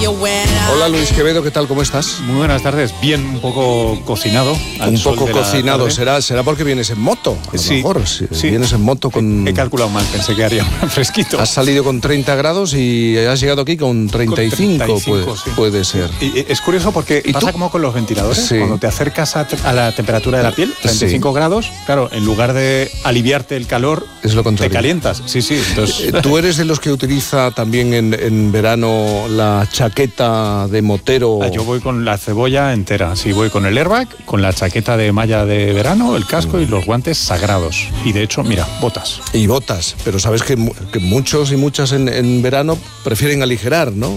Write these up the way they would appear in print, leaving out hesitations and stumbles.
Hola Luis Quevedo, ¿qué tal? ¿Cómo estás? Muy buenas tardes. Bien, un poco cocinado. Un poco cocinado, será porque vienes en moto. A lo mejor, si vienes en moto con... He calculado mal, pensé que haría fresquito. Has salido con 30 grados y has llegado aquí con 35 puede ser. Y es curioso porque pasa como con los ventiladores. Sí. Cuando te acercas a la temperatura de la piel, 35 grados, claro, en lugar de aliviarte el calor, es lo contrario. Te calientas. Sí. Entonces... ¿Tú eres de los que utiliza también en verano la chaqueta de motero? Yo voy con la cebolla entera. Sí, voy con el airbag, con la chaqueta de malla de verano, el casco y los guantes sagrados. Y de hecho, mira, botas. Y botas, pero sabes que muchos y muchas en verano prefieren aligerar, ¿no?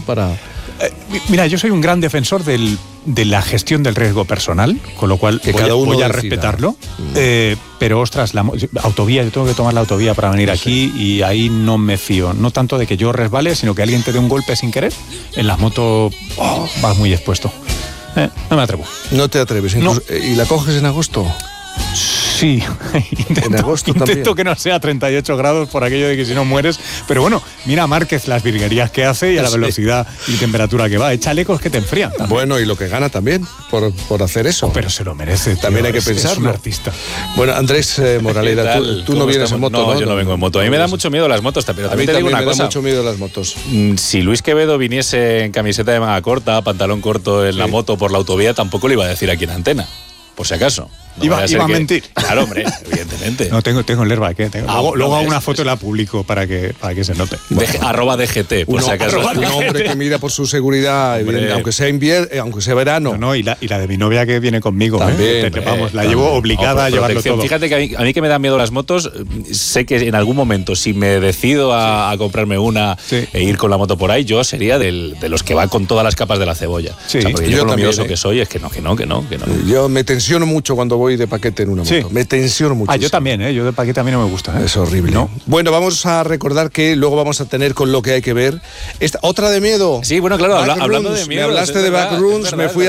Mira, yo soy un gran defensor de la gestión del riesgo personal, con lo cual voy a respetarlo. Pero ostras, la autovía, yo tengo que tomar la autovía para venir aquí y ahí no me fío. No tanto de que yo resbale, sino que alguien te dé un golpe sin querer. En las motos vas muy expuesto. No me atrevo. No te atreves. Incluso, no. ¿Y la coges en agosto? Sí, intento que no sea 38 grados por aquello de que si no mueres, pero bueno, mira a Márquez las virguerías que hace y a la velocidad y temperatura que va, chalecos que te enfrían también. Bueno, y lo que gana también por hacer eso. Pero se lo merece, tío. También hay que pensarlo. Es un artista. Bueno, Andrés Moraleda, tú no vienes en moto, ¿no? No, yo no vengo en moto. A mí me da mucho miedo las motos, pero también te digo una cosa. Me da mucho miedo las motos. Si Luis Quevedo viniese en camiseta de manga corta, pantalón corto en la moto por la autovía, tampoco le iba a decir aquí en antena, por si acaso. No iba a mentir. Claro, hombre, evidentemente. No, tengo el airbag, luego hago una foto y la publico para que se note. Bueno. @DGT, por si acaso. Un hombre que mira por su seguridad, aunque sea verano. No, y la de mi novia que viene conmigo. También, la llevo obligada a llevarlo todo. Fíjate que a mí que me dan miedo las motos, sé que en algún momento, si me decido a comprarme una e ir con la moto por ahí, yo sería de los que va con todas las capas de la cebolla. Sí. O sea, porque yo con lo miedoso que soy, es que no. Yo me tensiono mucho cuando voy de paquete en una moto. Sí. Me tensiono mucho. Yo también, yo de paquete a mí no me gusta. Es horrible. ¿No? Bueno, vamos a recordar que luego vamos a tener con lo que hay que ver. ¿Otra de miedo? Sí, bueno, claro, hablando de miedo. Me hablaste de Backrooms, me fui